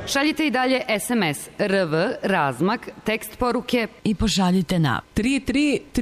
Šaljite i dalje SMS RV, razmak, tekst poruke i pošaljite na 33